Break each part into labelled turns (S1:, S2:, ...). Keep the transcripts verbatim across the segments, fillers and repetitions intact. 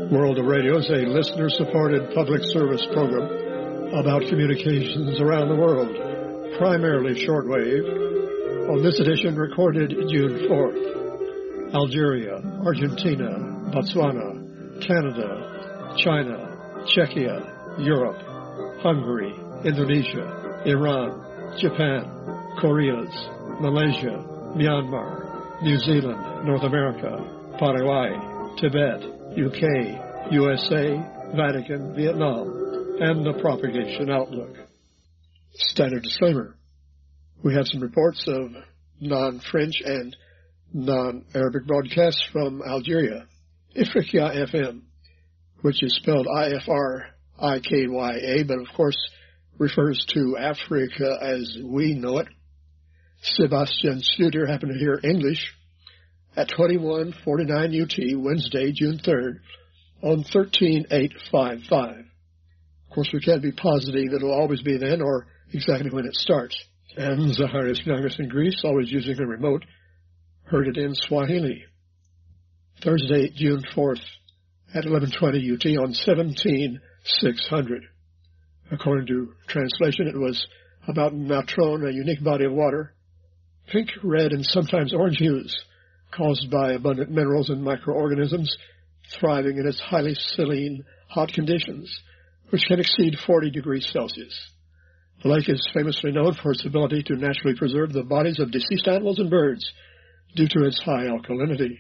S1: World of Radio is a listener-supported public service program about communications around the world, primarily shortwave. On this edition, recorded June fourth, Algeria, Argentina, Botswana, Canada, China, Czechia, Europe, Hungary, Indonesia, Iran, Japan, Koreas, Malaysia, Myanmar, New Zealand, North America, Paraguay, Tibet, U K, U S A, Vatican, Vietnam, and the propagation outlook. Standard disclaimer. We have some reports of non-French and non-Arabic broadcasts from Algeria. Ifriqiya F M, which is spelled I F R I K Y A, but of course refers to Africa as we know it. Sebastian Studer happened to hear English at twenty-one forty-nine U T, Wednesday, June third, on thirteen eight fifty-five. Of course, we can't be positive it'll always be then or exactly when it starts. And Zacharias Youngis in Greece, always using a remote, heard it in Swahili. Thursday, June fourth, at eleven twenty U T on seventeen six hundred. According to translation, it was about natron, a unique body of water, pink, red, and sometimes orange hues, caused by abundant minerals and microorganisms thriving in its highly saline, hot conditions, which can exceed forty degrees Celsius. The lake is famously known for its ability to naturally preserve the bodies of deceased animals and birds due to its high alkalinity.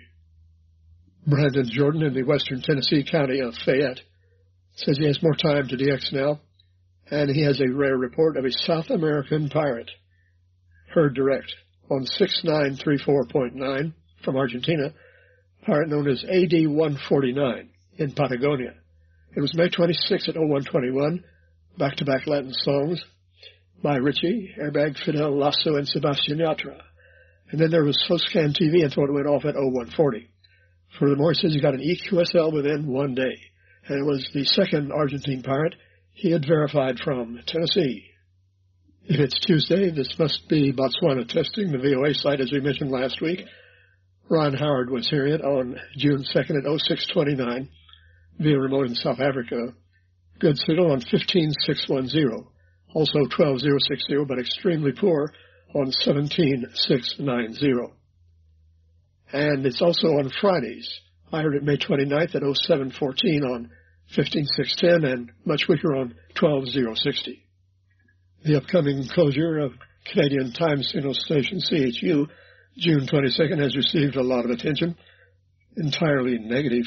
S1: Brandon Jordan in the western Tennessee county of Fayette says he has more time to D X now, and he has a rare report of a South American pirate. Heard direct on six nine three four point nine from Argentina, pirate known as A D one forty-nine in Patagonia. It was May twenty-sixth at oh one twenty-one, back-to-back Latin songs by Ritchie, Airbag, Fidel, Lasso, and Sebastian Yatra. And then there was SoScan T V until it went off at oh one forty. Furthermore, he says he got an E Q S L within one day, and it was the second Argentine pirate he had verified from Tennessee. If it's Tuesday, this must be Botswana testing, the V O A site, as we mentioned last week. Ron Howard was hearing it on June second at oh six twenty-nine via remote in South Africa. Good signal on fifteen six ten, also twelve oh sixty, but extremely poor on seventeen six ninety. And it's also on Fridays. I heard it May twenty-ninth at oh seven fourteen on fifteen six ten and much weaker on twelve oh sixty. The upcoming closure of Canadian time signal station C H U, June twenty-second, has received a lot of attention, entirely negative.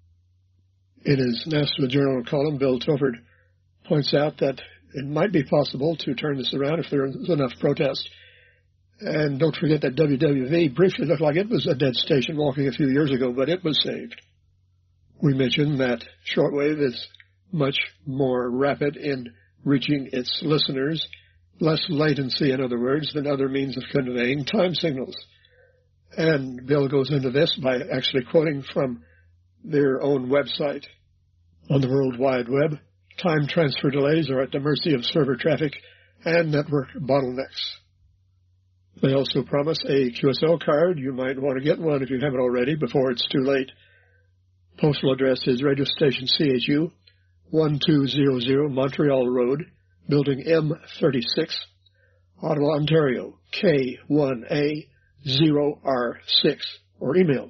S1: In his National Journal column, Bill Tilford points out that it might be possible to turn this around if there is enough protest. And don't forget that W W V briefly looked like it was a dead station walking a few years ago, but it was saved. We mentioned that shortwave is much more rapid in reaching its listeners, less latency, in other words, than other means of conveying time signals. And Bill goes into this by actually quoting from their own website. On the World Wide Web, time transfer delays are at the mercy of server traffic and network bottlenecks. They also promise a Q S L card. You might want to get one if you haven't already before it's too late. Postal address is radio station C H U, twelve hundred Montreal Road, Building M thirty-six, Ottawa, Ontario, K one A zero R six, or email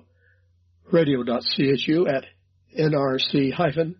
S1: radio.chu at nrc-cnrc.gc.ca.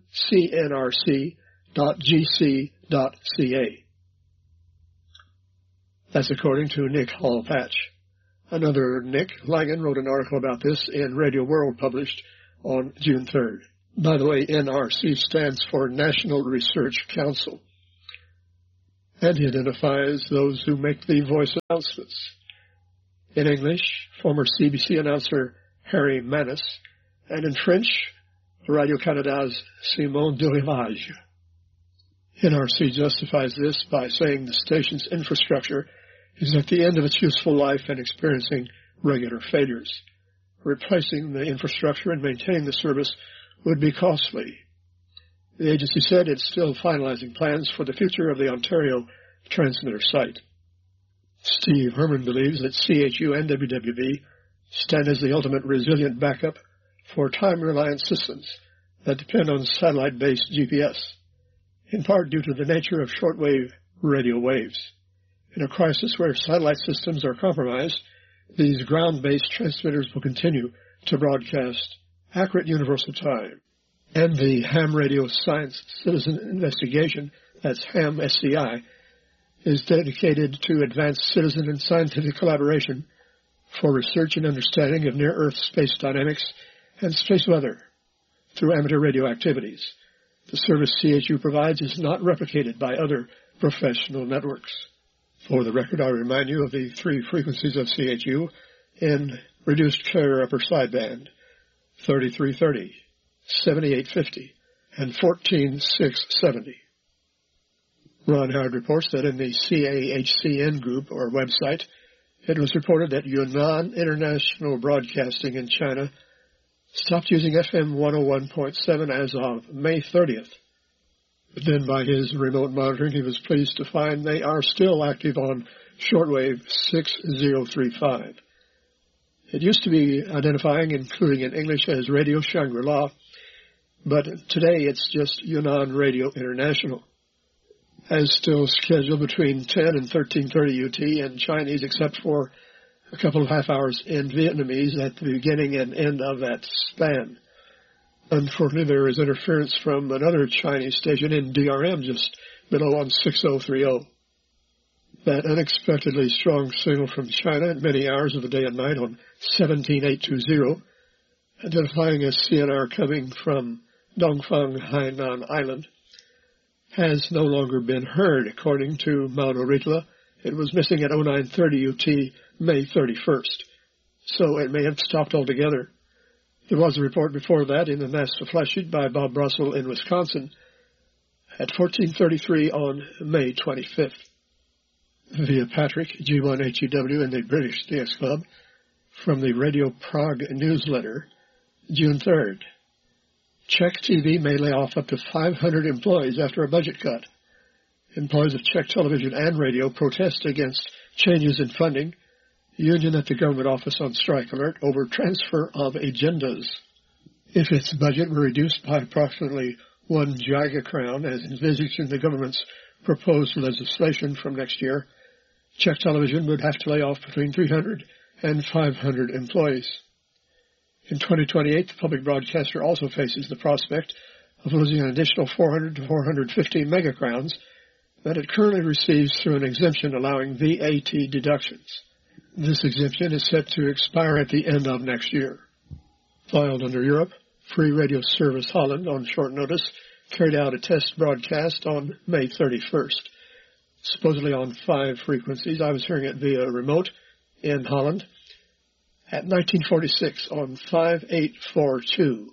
S1: That's according to Nick Hall-Patch. Another Nick, Langan, wrote an article about this in Radio World, published on June third. By the way, N R C stands for National Research Council, and he identifies those who make the voice announcements. In English, former C B C announcer Harry Manis, and in French, Radio-Canada's Simon Durivage. N R C justifies this by saying the station's infrastructure is at the end of its useful life and experiencing regular failures. Replacing the infrastructure and maintaining the service would be costly. The agency said it's still finalizing plans for the future of the Ontario transmitter site. Steve Herman believes that C H U and W W V stand as the ultimate resilient backup for time-reliant systems that depend on satellite-based G P S, in part due to the nature of shortwave radio waves. In a crisis where satellite systems are compromised, these ground-based transmitters will continue to broadcast accurate universal time. And the Ham Radio Science Citizen Investigation, that's Ham S C I, is dedicated to advanced citizen and scientific collaboration for research and understanding of near-Earth space dynamics and space weather through amateur radio activities. The service C H U provides is not replicated by other professional networks. For the record, I remind you of the three frequencies of C H U in reduced carrier upper sideband: thirty-three thirty, seventy-eight fifty, and fourteen six seventy. Ron Howard reports that in the C A H C N group or website, it was reported that Yunnan International Broadcasting in China stopped using F M one oh one point seven as of May thirtieth. But then by his remote monitoring, he was pleased to find they are still active on shortwave six oh three five. It used to be identifying, including in English, as Radio Shangri-La, but today it's just Yunnan Radio International. As still scheduled between ten and thirteen thirty U T in Chinese, except for a couple of half hours in Vietnamese at the beginning and end of that span. Unfortunately, there is interference from another Chinese station in D R M just below on six oh three oh. That unexpectedly strong signal from China at many hours of the day and night on seventeen eight two zero, identifying a C N R coming from Dongfang, Hainan Island, has no longer been heard. According to Mount Oritla, it was missing at oh nine thirty U T May thirty-first, so it may have stopped altogether. There was a report before that in the Master Flashsheet by Bob Russell in Wisconsin at fourteen thirty-three on May twenty-fifth. Via Patrick, G one H E W in the British D X Club, from the Radio Prague newsletter, June third. Czech T V may lay off up to five hundred employees after a budget cut. Employees of Czech television and radio protest against changes in funding. Union at the government office on strike alert over transfer of agendas. If its budget were reduced by approximately one gigacrown, as envisaged in the government's proposed legislation from next year, Czech television would have to lay off between three hundred and five hundred employees. In twenty twenty-eight, the public broadcaster also faces the prospect of losing an additional four hundred to four hundred fifty megacrowns that it currently receives through an exemption allowing V A T deductions. This exemption is set to expire at the end of next year. Filed under Europe, Free Radio Service Holland, on short notice, carried out a test broadcast on May thirty-first. Supposedly on five frequencies. I was hearing it via remote in Holland at nineteen forty-six on five eight four two.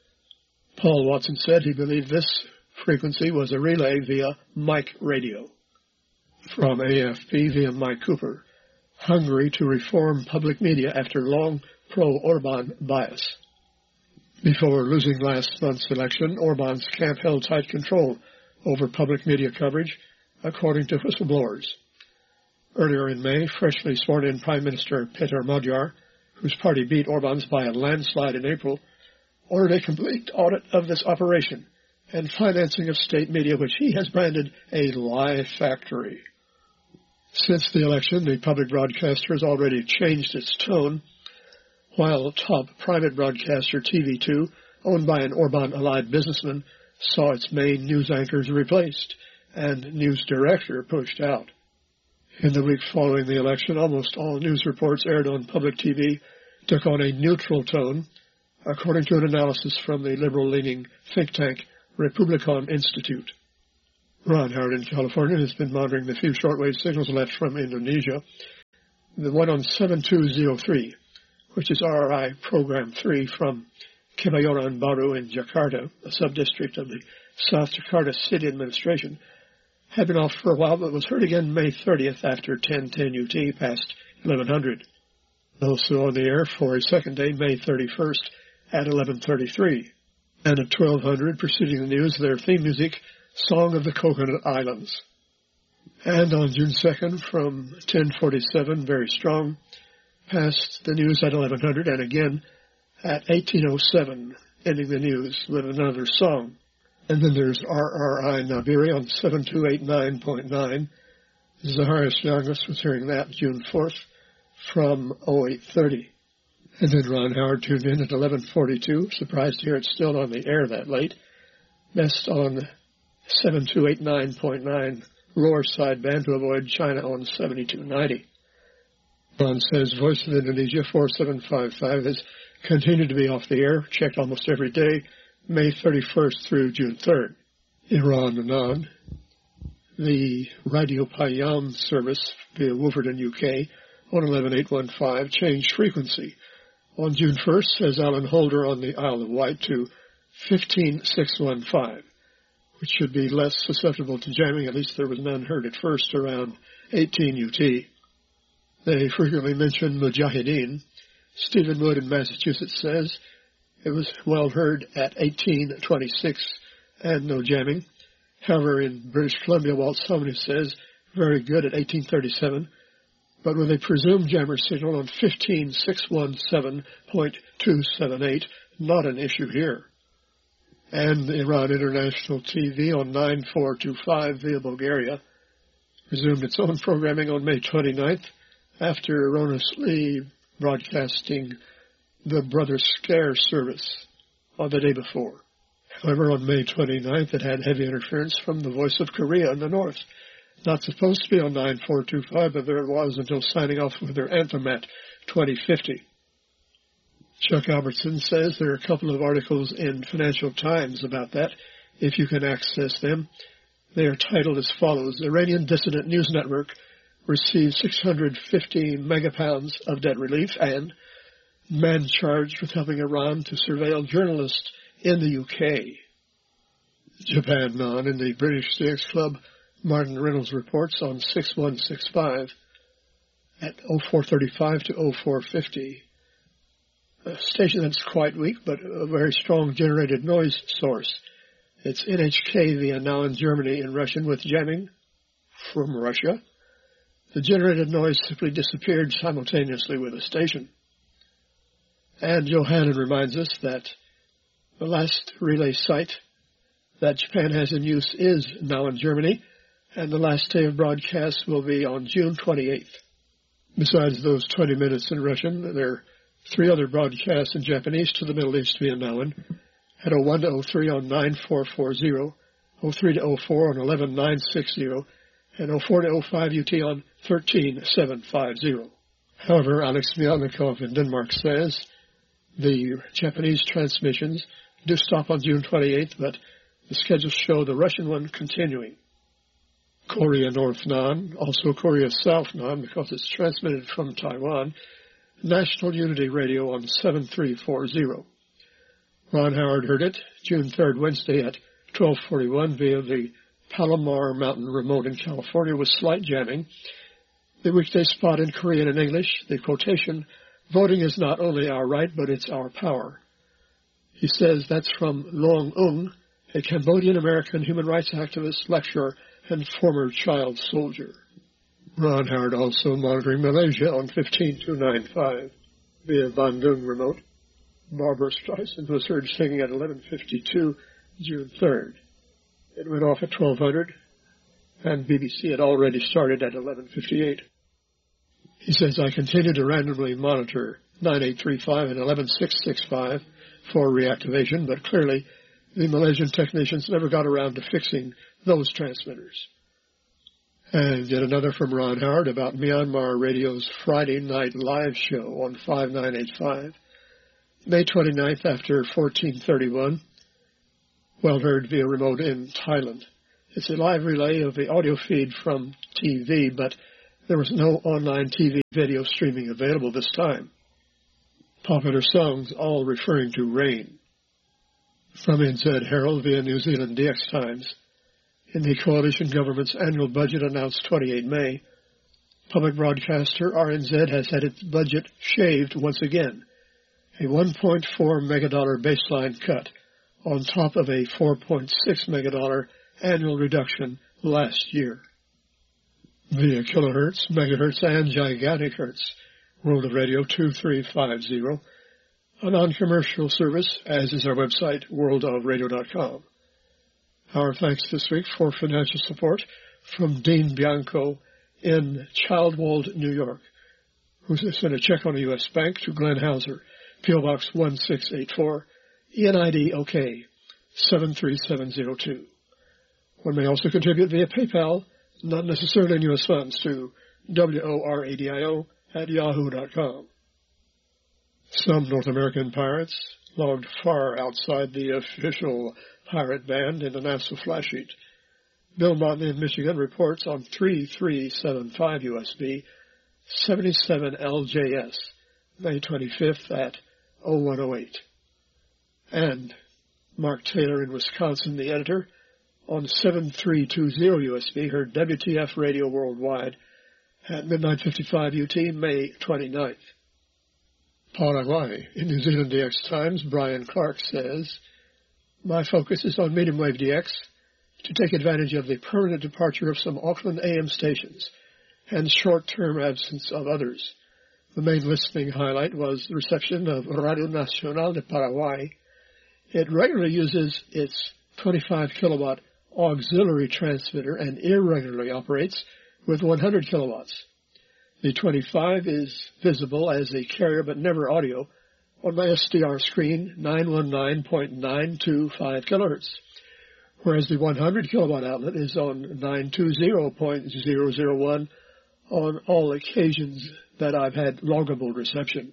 S1: Paul Watson said he believed this frequency was a relay via Mike Radio. From A F P via Mike Cooper. Hungary to reform public media after long pro-Orban bias. Before losing last month's election, Orban's camp held tight control over public media coverage, according to whistleblowers. Earlier in May, freshly sworn-in Prime Minister Peter Magyar, whose party beat Orban's by a landslide in April, ordered a complete audit of this operation and financing of state media, which he has branded a lie factory. Since the election, the public broadcaster has already changed its tone, while top private broadcaster T V two, owned by an Orban-allied businessman, saw its main news anchors replaced and news director pushed out. In the week following the election, almost all news reports aired on public T V took on a neutral tone, according to an analysis from the liberal-leaning think tank Republican Institute. Ron Howard in California has been monitoring the few shortwave signals left from Indonesia. The one on seven two oh three, which is R R I Program three from Kebayoran Baru in Jakarta, a sub-district of the South Jakarta City Administration, had been off for a while but was heard again May thirtieth after ten ten U T past eleven hundred. Also on the air for a second day, May thirty-first at eleven thirty-three. And at twelve hundred, preceding the news, their theme music, Song of the Coconut Islands. And on June second from ten forty-seven, very strong, past the news at eleven hundred, and again at eighteen oh seven ending the news with another song. And then there's R R I Nabiri on seven two eight nine point nine. Zaharias Youngest was hearing that June fourth from oh eight thirty. And then Ron Howard tuned in at eleven forty-two. Surprised to hear it's still on the air that late. Best on seven two eight nine point nine lower sideband to avoid China on seventy-two ninety. Ron says Voice of Indonesia four seven five five has continued to be off the air, checked almost every day, May thirty-first through June third. Iran Anan, the Radio Payam service via Wolverton, U K, on eleven eight one five, changed frequency. On June first, says Alan Holder on the Isle of Wight, to fifteen six one five, which should be less susceptible to jamming. At least there was none heard at first around eighteen U T. They frequently mention Mujahideen. Stephen Wood in Massachusetts says it was well heard at eighteen twenty-six and no jamming. However, in British Columbia, Walt Sumner says very good at eighteen thirty-seven, but with a presumed jammer signal on fifteen six seventeen point two seven eight, not an issue here. And Iran International T V on nine four two five via Bulgaria resumed its own programming on May twenty-ninth after erroneously broadcasting the Brother Scare service on the day before. However, on May twenty-ninth, it had heavy interference from the Voice of Korea in the north. Not supposed to be on nine four two five, but there it was until signing off with their anthem at twenty fifty. Chuck Albertson says there are a couple of articles in Financial Times about that, if you can access them. They are titled as follows: Iranian Dissident News Network receives six hundred fifty megapounds of debt relief, and man charged with helping Iran to surveil journalists in the U K. Japan Non in the British C X Club, Martin Reynolds reports on six one six five at oh four thirty-five to oh four fifty. A station that's quite weak, but a very strong generated noise source. It's N H K via Now in Germany in Russian with jamming from Russia. The generated noise simply disappeared simultaneously with the station. And Johannan reminds us that the last relay site that Japan has in use is Now in Germany, and the last day of broadcast will be on June twenty-eighth. Besides those twenty minutes in Russian, there are three other broadcasts in Japanese to the Middle East via Nowen, at oh one to oh three on nine four forty, oh three to oh four on eleven nine sixty, and oh four to oh five U T on thirteen seven fifty. However, Alex Mjalnikov in Denmark says the Japanese transmissions do stop on June twenty-eighth, but the schedules show the Russian one continuing. Korea North Non, also Korea South Non, because it's transmitted from Taiwan, National Unity Radio on seven three forty. Ron Howard heard it June third, Wednesday at twelve forty-one via the Palomar Mountain remote in California with slight jamming. The weekday spot in Korean and English, the quotation, "Voting is not only our right, but it's our power." He says that's from Long Ung, a Cambodian-American human rights activist, lecturer, and former child soldier. Ron Howard also monitoring Malaysia on fifteen two ninety-five via Bandung remote. Barbara Streisand was heard singing at eleven fifty-two, June third. It went off at twelve hundred, and B B C had already started at eleven fifty-eight. He says, I continue to randomly monitor nine eight three five and eleven six sixty-five for reactivation, but clearly the Malaysian technicians never got around to fixing those transmitters. And yet another from Ron Howard about Myanmar Radio's Friday night live show on five nine eight five. May twenty-ninth after fourteen thirty-one, well heard via remote in Thailand. It's a live relay of the audio feed from T V, but there was no online T V video streaming available this time. Popular songs all referring to rain. From N Z Herald via New Zealand D X Times. In the coalition government's annual budget announced the twenty-eighth of May, public broadcaster R N Z has had its budget shaved once again, a one point four megadollar baseline cut on top of a four point six megadollar annual reduction last year. Via kilohertz, megahertz, and gigantic hertz, World of Radio two three five zero, a non-commercial service, as is our website, world of radio dot com. Our thanks this week for financial support from Dean Bianco in Childwald, New York, who sent a check on a U S bank to Glenn Hauser, P O Box one six eight four, E N I D OK seven three seven zero two. One may also contribute via PayPal, not necessarily in U S funds, to W-O-R-A-D-I-O at yahoo dot com. Some North American pirates logged far outside the official pirate band in the NASA flash sheet. Bill Motley in Michigan reports on three three seven five U S B seventy-seven L J S, May twenty-fifth at oh one oh eight. And Mark Taylor in Wisconsin, the editor, on seven three two zero U S B, heard W T F Radio Worldwide at midnight fifty-five U T, May twenty-ninth. Paraguay. In New Zealand D X Times, Brian Clark says, my focus is on medium wave D X to take advantage of the permanent departure of some Auckland A M stations and short-term absence of others. The main listening highlight was the reception of Radio Nacional de Paraguay. It regularly uses its twenty-five kilowatt auxiliary transmitter and irregularly operates with one hundred kilowatts. The twenty-five is visible as a carrier but never audio on my S D R screen, nine one nine point nine two five kilohertz, whereas the one hundred kilowatt outlet is on nine two zero point zero zero one on all occasions that I've had loggable reception.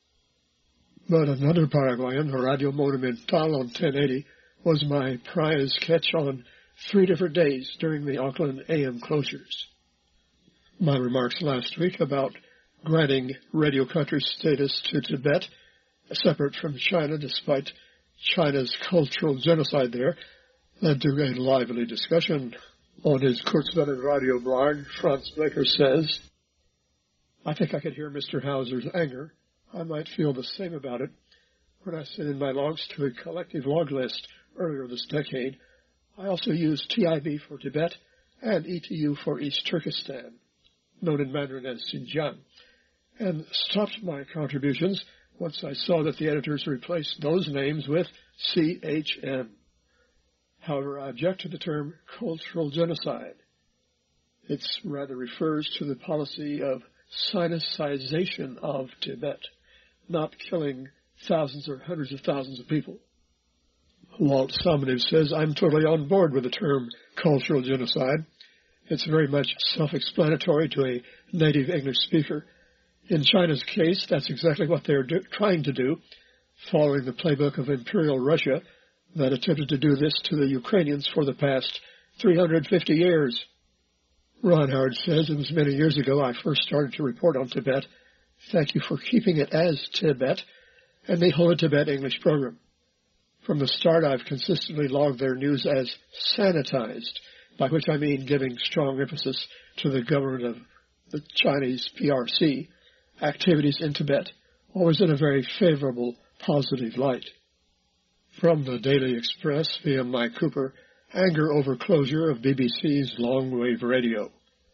S1: But another Paraguayan, Radio Monumental on ten eighty, was my prize catch on three different days during the Auckland A M closures. My remarks last week about granting radio country status to Tibet, separate from China despite China's cultural genocide there, led to a lively discussion. On his Kurzwellen radio blog, Franz Baker says, I think I could hear Mister Hauser's anger. I might feel the same about it when I sent in my logs to a collective log list earlier this decade. I also used T I B for Tibet and E T U for East Turkestan, known in Mandarin as Xinjiang, and stopped my contributions once I saw that the editors replaced those names with C H N. However, I object to the term cultural genocide. It rather refers to the policy of sinicization of Tibet, not killing thousands or hundreds of thousands of people. Walt Somniv says, I'm totally on board with the term cultural genocide. It's very much self-explanatory to a native English speaker. In China's case, that's exactly what they're do- trying to do, following the playbook of Imperial Russia that attempted to do this to the Ukrainians for the past three hundred fifty years. Ron Howard says, it was many years ago I first started to report on Tibet. Thank you for keeping it as Tibet and the Holy Tibet English program. From the start, I've consistently logged their news as sanitized, by which I mean giving strong emphasis to the government of the Chinese P R C activities in Tibet, always in a very favorable, positive light. From the Daily Express via Mike Cooper, anger over closure of B B C's long-wave radio.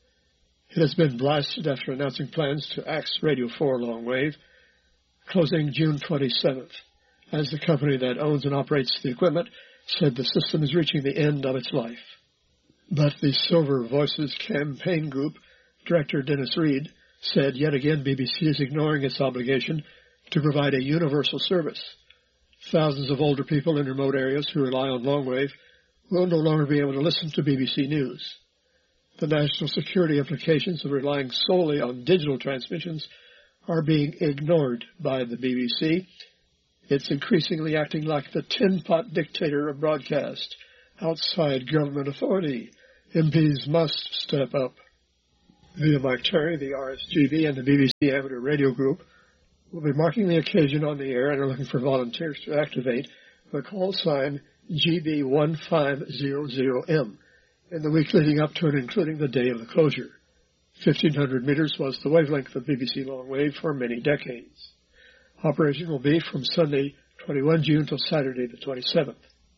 S1: It has been blasted after announcing plans to axe Radio four long-wave, closing June twenty-seventh, as the company that owns and operates the equipment said the system is reaching the end of its life. But the Silver Voices campaign group director Dennis Reed said yet again B B C is ignoring its obligation to provide a universal service. Thousands of older people in remote areas who rely on longwave will no longer be able to listen to B B C News. The national security implications of relying solely on digital transmissions are being ignored by the B B C. It's increasingly acting like the tin-pot dictator of broadcast, outside government authority. M Ps must step up. Via Mike Terry, the R S G B and the B B C Amateur Radio Group will be marking the occasion on the air and are looking for volunteers to activate the call sign G B one five zero zero M in the week leading up to and including the day of the closure. fifteen hundred meters was the wavelength of B B C longwave for many decades. Operation will be from Sunday, twenty-first of June till Saturday, the twenty-seventh.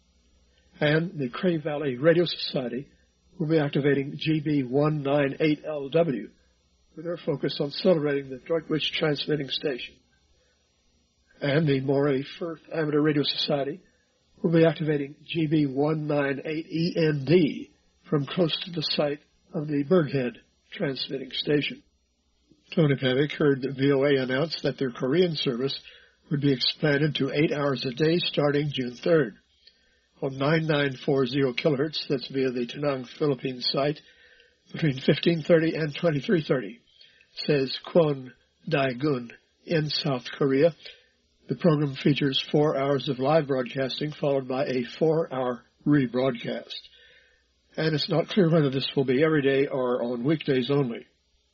S1: And the Crave Valley Radio Society will be activating G B one ninety-eight L W with their focus on celebrating the Droitwich transmitting station. And the Moray Firth Amateur Radio Society will be activating G B one ninety-eight E N D from close to the site of the Berghead transmitting station. Tony Pavick heard that V O A announced that their Korean service would be expanded to eight hours a day starting June third. On ninety-nine forty kilohertz, that's via the Tanang, Philippines site, between fifteen thirty and twenty-three thirty, says Kwon Dae-gun in South Korea. The program features four hours of live broadcasting followed by a four-hour rebroadcast. And it's not clear whether this will be every day or on weekdays only.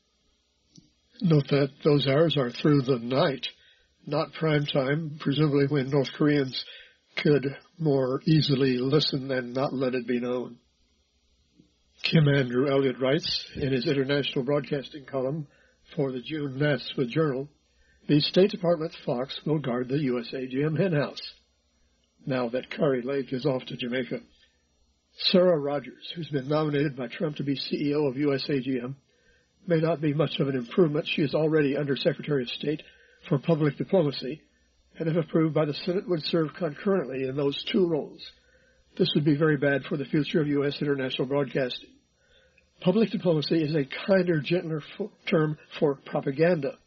S1: Note that those hours are through the night, not prime time, presumably when North Koreans could more easily listen and not let it be known. Kim Andrew Elliott writes in his international broadcasting column for the June Nassau Journal, the State Department Fox will guard the U S A G M henhouse, now that Kari Lake is off to Jamaica. Sarah Rogers, who's been nominated by Trump to be C E O of U S A G M, may not be much of an improvement. She is already Under Secretary of State for Public Diplomacy, and if approved by the Senate, would serve concurrently in those two roles. This would be very bad for the future of U S international broadcasting. Public diplomacy is a kinder, gentler fo- term for propaganda.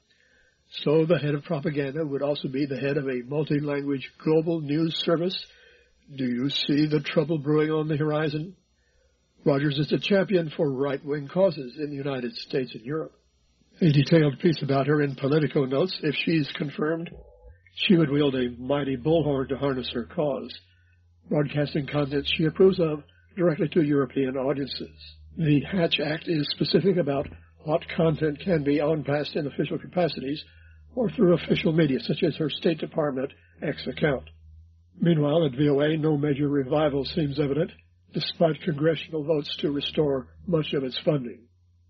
S1: So the head of propaganda would also be the head of a multi-language global news service. Do you see the trouble brewing on the horizon? Rogers is a champion for right-wing causes in the United States and Europe. A detailed piece about her in Politico notes, if she's confirmed, she would wield a mighty bullhorn to harness her cause, broadcasting content she approves of directly to European audiences. The Hatch Act is specific about what content can be on-passed in official capacities or through official media, such as her State Department X account. Meanwhile, at V O A, no major revival seems evident, despite congressional votes to restore much of its funding.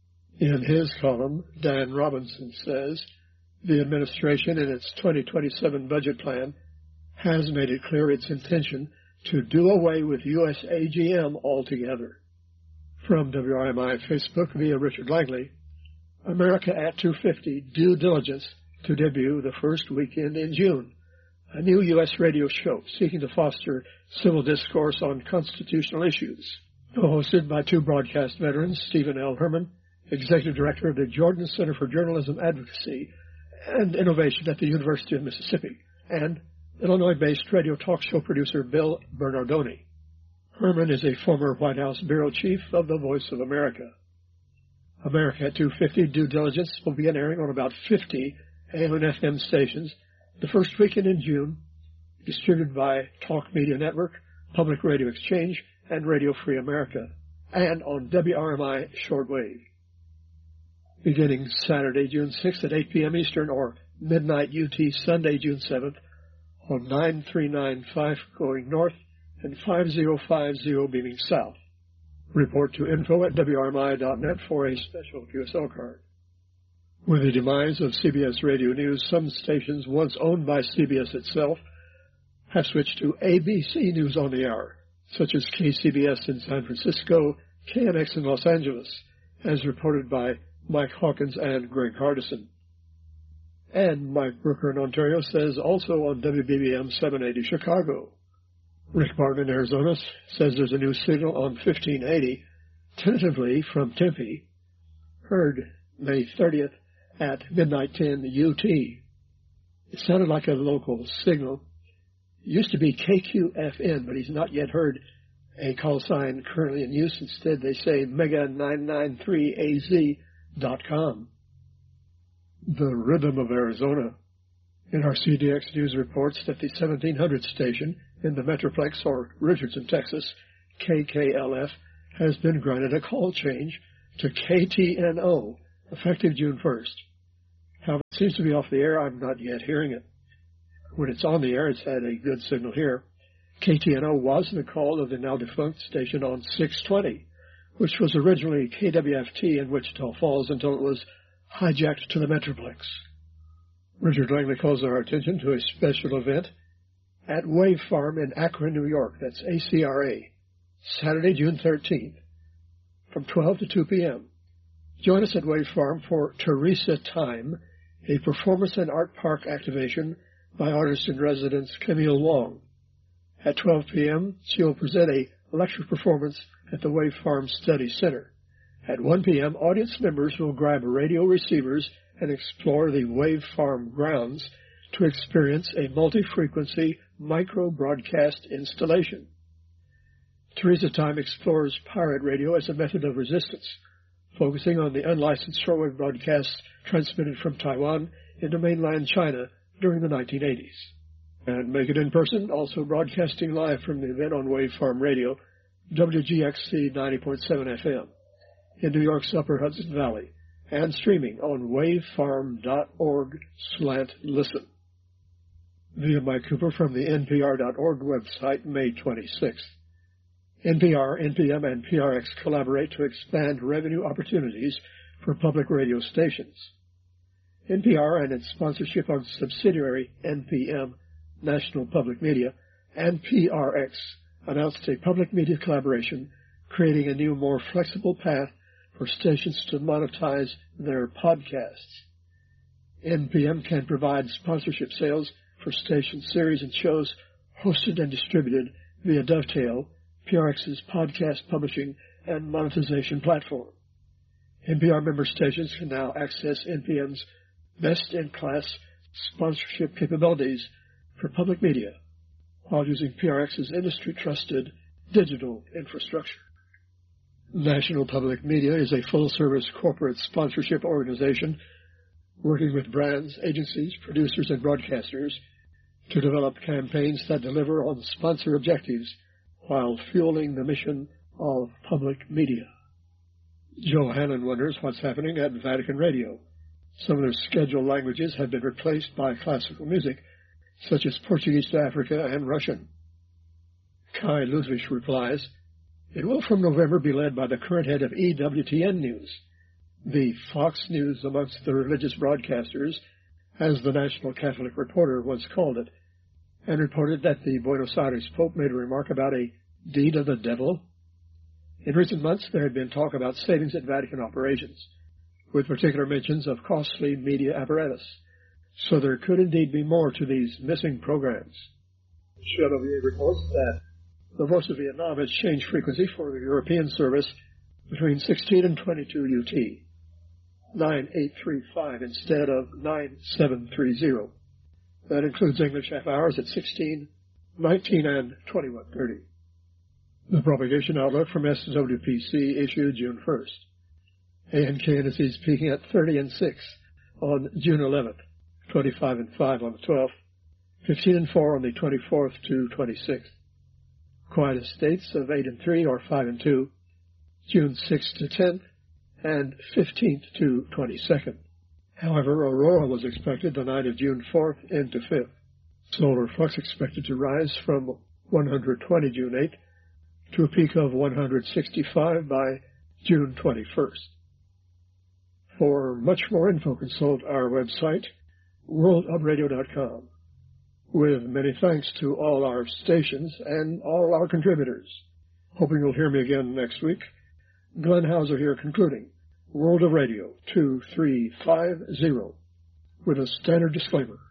S1: In his column, Dan Robinson says, the administration in its twenty twenty-seven budget plan has made it clear its intention to do away with U S A G M altogether. From W R M I Facebook via Richard Langley, America at two fifty due diligence to debut the first weekend in June, a new U S radio show seeking to foster civil discourse on constitutional issues. Co-hosted by two broadcast veterans, Stephen L. Herman, Executive Director of the Jordan Center for Journalism Advocacy and Innovation at the University of Mississippi, and Illinois-based radio talk show producer Bill Bernardoni. Herman is a former White House bureau chief of the Voice of America. America at two fifty due diligence will begin airing on about fifty A M and F M stations the first weekend in June, distributed by Talk Media Network, Public Radio Exchange, and Radio Free America, and on W R M I shortwave. Beginning Saturday, June sixth at eight p.m. Eastern, or midnight U T Sunday, June seventh, on nine three nine five going north and five zero five zero beaming south. Report to info at W R M I dot net for a special Q S L card. With the demise of C B S Radio News, some stations once owned by C B S itself have switched to A B C News on the Hour, such as K C B S in San Francisco, K N X in Los Angeles, as reported by Mike Hawkins and Greg Hardison. And Mike Brooker in Ontario says also on W B B M seven eighty Chicago. Rick Barton in Arizona says there's a new signal on fifteen eighty, tentatively from Tempe, heard May thirtieth at midnight ten U T. It sounded like a local signal. It used to be K Q F N, but he's not yet heard a call sign currently in use. Instead, they say Mega nine nine three A Z dot com. The Rhythm of Arizona. N R C D X News reports that the seventeen hundred station in the Metroplex, or Richardson, Texas, K K L F, has been granted a call change to K T N O, effective June first. However, it seems to be off the air. I'm not yet hearing it. When it's on the air, it's had a good signal here. K T N O was the call of the now-defunct station on six twenty, which was originally K W F T in Wichita Falls until it was hijacked to the Metroplex. Richard Langley calls our attention to a special event at Wave Farm in Akron, New York. That's A C R A, Saturday, June thirteenth, from twelve to two p.m. Join us at Wave Farm for Teresa Time, a performance and art park activation by artist-in-residence Camille Wong. At twelve p.m., she will present a lecture performance at the Wave Farm Study Center. At one p.m., audience members will grab radio receivers and explore the Wave Farm grounds to experience a multi-frequency micro-broadcast installation. Teresa Time explores pirate radio as a method of resistance, focusing on the unlicensed shortwave broadcasts transmitted from Taiwan into mainland China during the nineteen eighties. And Make It In Person, also broadcasting live from the event on Wave Farm Radio, W G X C ninety point seven F M, in New York's Upper Hudson Valley, and streaming on wavefarm dot org slant listen. Via Mike Cooper from the N P R dot org website, May twenty-sixth. N P R, N P M, and P R X collaborate to expand revenue opportunities for public radio stations. N P R and its sponsorship of subsidiary N P M, National Public Media, and P R X announced a public media collaboration creating a new, more flexible path for stations to monetize their podcasts. N P M can provide sponsorship sales for station series and shows hosted and distributed via Dovetail, P R X's podcast publishing and monetization platform. N P R member stations can now access N P M's best-in-class sponsorship capabilities for public media while using P R X's industry-trusted digital infrastructure. National Public Media is a full-service corporate sponsorship organization working with brands, agencies, producers, and broadcasters to develop campaigns that deliver on sponsor objectives while fueling the mission of public media. Joe Hannon wonders what's happening at Vatican Radio. Some of their scheduled languages have been replaced by classical music, such as Portuguese to Africa and Russian. Kai Ludwig replies, "It will from November be led by the current head of E W T N News, the Fox News amongst the religious broadcasters, as the National Catholic Reporter once called it, and reported that the Buenos Aires Pope made a remark about a deed of the devil. In recent months, there had been talk about savings at Vatican operations, with particular mentions of costly media apparatus. So there could indeed be more to these missing programs." Chenevier reports that the Voice of Vietnam has changed frequency for the European service between sixteen and twenty-two U T, nine eight three five instead of nine seven three zero. That includes English half hours at sixteen, nineteen, and twenty-one thirty. The propagation outlook from S W P C issued June first. A N K indices peaking at thirty and six on June eleventh, twenty-five and five on the twelfth, fifteen and four on the twenty-fourth to twenty-sixth. Quietest states of eight and three or five and two, June sixth to tenth, and fifteenth to twenty-second. However, aurora was expected the night of June fourth into fifth. Solar flux expected to rise from one hundred twenty June eighth to a peak of one hundred sixty-five by June twenty-first. For much more info, consult our website, world of radio dot com. With many thanks to all our stations and all our contributors. Hoping you'll hear me again next week. Glenn Hauser here concluding World of Radio two three five zero with a standard disclaimer.